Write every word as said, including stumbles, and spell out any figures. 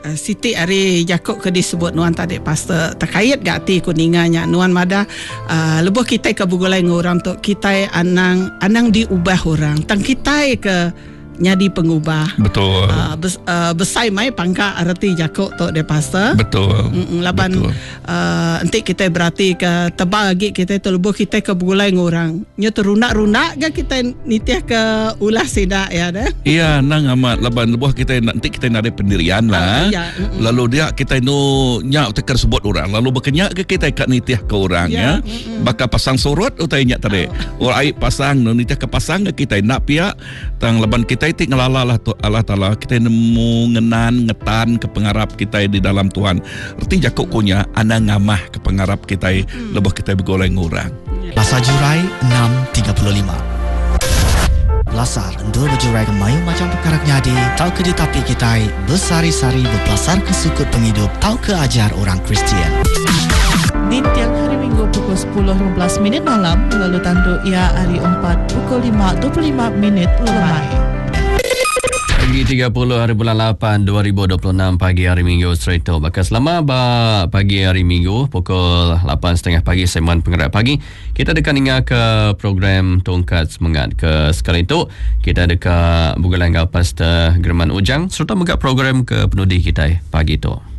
uh, Siti Ari Jakob ke disebut nuan tadi pastor terkait gak ti kuninganya nuan mada uh, lebuh kita ke bugulai ngorang tu kita anang anang diubah orang tang kita ke nyadi pengubah. Betul. Uh, bes, uh, besai mai pangka arti Jakob tu de pastor. Betul. Mm, laban uh, nanti kita berarti ke tebal lagi kita terlebuh kita ke bulai ngorang. Nya terunak-runak ke kita nitiah ke ulah sida ya dah. Iya, nang amat laban lebuh kita nanti kita nak ada pendirian lah. Uh, iya. Lalu dia kita nu nyak teker sebut orang. Lalu berkenyak ke kita kat nitiah ke orang ya. ya. Bakal pasang surut utai nyak tadi. Oh. Orang air pasang nu nitiah ke pasang ke kita nak pihak tang laban kita kita ngelala lah Allah Ta'ala kita nemu ngenan ngetan ke pengarap kita di dalam Tuhan erti Jakob kunya anda ngamah ke pengarap kita hmm. lebih kita bergoleng orang Lasar Jurai enam tiga puluh lima Lasar endul berjurai kemayu macam perkara nyadi tahu ke ditapi kita bersari-sari berpelasar ke sukut penghidup tahu ke ajar orang Kristian di tiang hari Minggu pukul sepuluh lima belas minit malam lalu tanduk ia hari empat pukul lima dua puluh lima minit lemai. Pagi tiga puluh hari bulan lapan dua ribu dua puluh enam pagi hari Minggu straight to bakal selama ba pagi hari Minggu pukul lapan tiga puluh pagi segmen penggerak pagi kita dekat ingat ke program Tongkat Semangat ke sekali itu kita dekat bukan langgar Pastor German Ujang serta juga program ke penudi kita pagi itu.